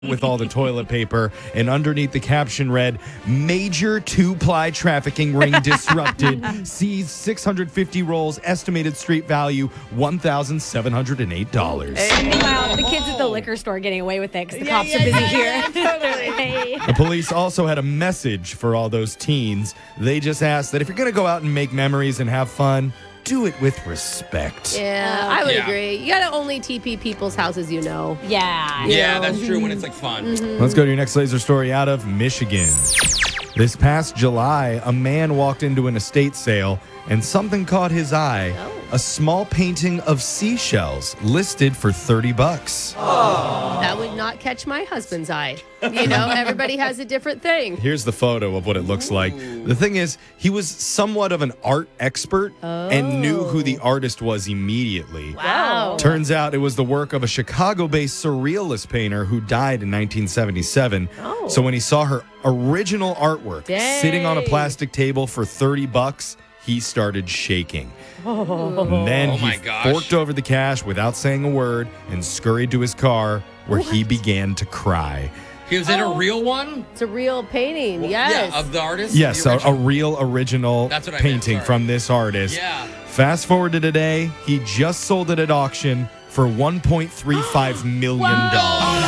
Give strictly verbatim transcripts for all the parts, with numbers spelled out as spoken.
with all the toilet paper, and underneath the caption read, "Major two-ply trafficking ring disrupted. Seized six hundred fifty rolls. Estimated street value one thousand seven hundred eight dollars." Meanwhile, the kids at the liquor store getting away with it because the Yeah, cops yeah, are busy yeah, here. yeah, totally. Hey. The police also had a message for all those teens. They just asked that if you're going to go out and make memories and have fun, do it with respect. Yeah, I would Yeah. agree. You gotta only T P people's houses, you know. Yeah. You Yeah, know. that's true when it's like fun. Let's go to your next laser story out of Michigan. This past July, a man walked into an estate sale and something caught his eye. Oh. A small painting of seashells listed for thirty bucks. That would not catch my husband's eye. You know, everybody has a different thing. Here's the photo of what it looks like. The thing is, he was somewhat of an art expert and knew who the artist was immediately. Wow. Turns out it was the work of a Chicago-based surrealist painter who died in nineteen seventy-seven. Oh. So when he saw her original artwork sitting on a Dang. plastic table for thirty bucks, he started shaking. And then Oh he my gosh. forked over the cash without saying a word and scurried to his car where he began to cry. Is it a real one? It's a real painting, yes. Yeah, of the artist? Yes, The a, a original? real original That's what I meant, painting sorry. from this artist. Yeah. Fast forward to today, he just sold it at auction for one point three five million dollars.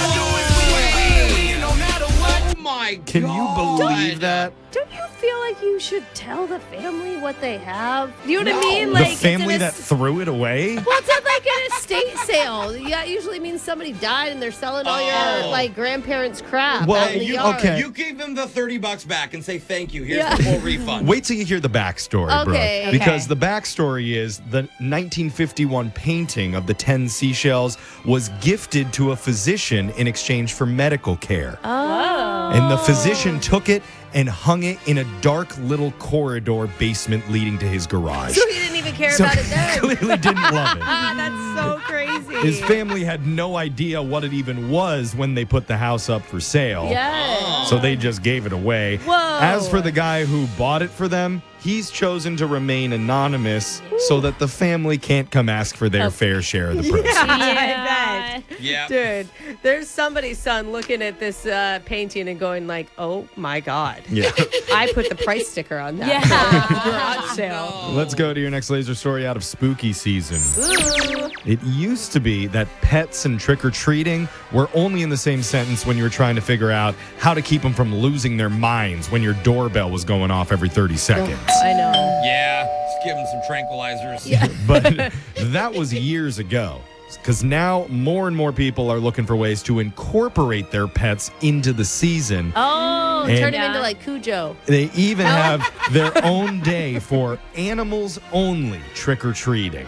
Oh my god. Can you believe that? Don't you feel like you should tell the family what they have? Do you know what I No. mean? The Like it's family an that es- threw it away? Well, it's not like an estate sale. Yeah, it usually means somebody died and they're selling all Oh. your like grandparents' crap Well, out in the you, yard. okay. You give them the thirty bucks back and say thank you. Here's Yeah. the full refund. Wait till you hear the backstory, Okay. Brooke. Because Okay. the backstory is the nineteen fifty-one painting of the ten seashells was gifted to a physician in exchange for medical care. Oh. And the physician took it and hung it in a dark little corridor basement leading to his garage. So he didn't even care So about it he then. clearly didn't love it. Ah, that's so crazy. His family had no idea what it even was when they put the house up for sale. Yes. So they just gave it away. Whoa. As for the guy who bought it for them, he's chosen to remain anonymous so that the family can't come ask for their fair share of the proceeds. I bet. Yeah. Dude, there's somebody's son looking at this uh, painting and going like, oh my God. Yeah. I put the price sticker on that. Yeah. Garage sale. Let's go to your next laser story out of spooky season. Ooh. It used to be that pets and trick-or-treating were only in the same sentence when you were trying to figure out how to keep them from losing their minds when your doorbell was going off every thirty seconds. I know. Yeah. Just give them some tranquilizers. But that was years ago. Because now more and more people are looking for ways to incorporate their pets into the season. Oh, And- turn him Yeah. into like Cujo. They even have their own day for animals only trick-or-treating.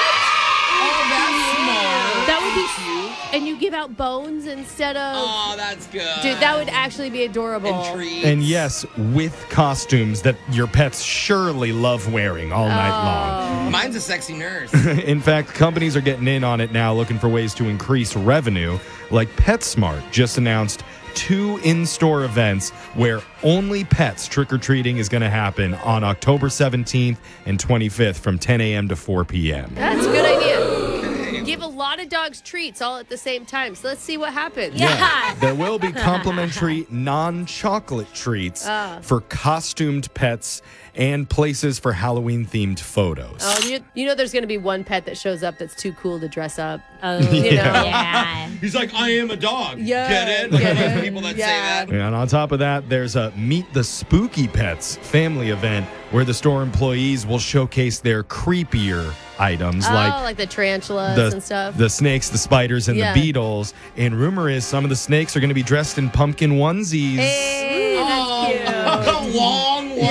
Oh, that's smart. That would be, and you give out bones instead of. Oh, that's good. Dude, that would actually be adorable. And treats. And yes, with costumes that your pets surely love wearing all night long. Mine's a sexy nurse. In fact, companies are getting in on it now, looking for ways to increase revenue. Like PetSmart just announced two in-store events where only pets trick-or-treating is going to happen on October seventeenth and twenty-fifth from ten a.m. to four p.m. That's a good idea. Give a lot of dogs treats all at the same time. So let's see what happens. Yeah. There will be complimentary non-chocolate treats Ah. for costumed pets and places for Halloween-themed photos. Oh, you, you know there's going to be one pet that shows up that's too cool to dress up. Oh, You know? yeah. He's like, I am a dog. Yeah, Get it? get Those it. people that Yeah. say that. And on top of that, there's a Meet the Spooky Pets family event where the store employees will showcase their creepier items Oh, like like the tarantulas the, and stuff. the snakes, the spiders, and Yeah. the beetles. And rumor is some of the snakes are going to be dressed in pumpkin onesies. Hey, that's Oh, a long one.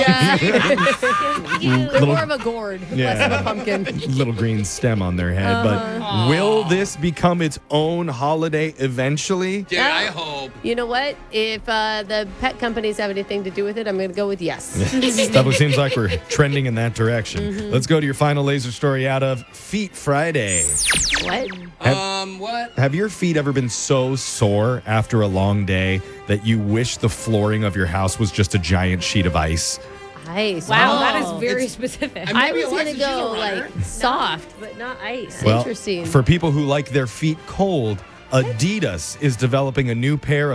cute. They're more of a gourd, less of a pumpkin. Little green stem on their head. But will this become its own holiday eventually? Dude, I hope. You know what? If uh, the pet companies have anything to do with it, I'm going to go with yes. Definitely seems like we're trending in that direction. Mm-hmm. Let's go to your final laser story out of Feet Friday. What? Have- Um, what? Have your feet ever been so sore after a long day that you wish the flooring of your house was just a giant sheet of ice? Ice. Wow, Oh. that is very It's- specific. I'm- I Maybe was going to Alexis, she's a go runner. like soft, but not ice. Well, Interesting. for people who like their feet cold, Adidas is developing a new pair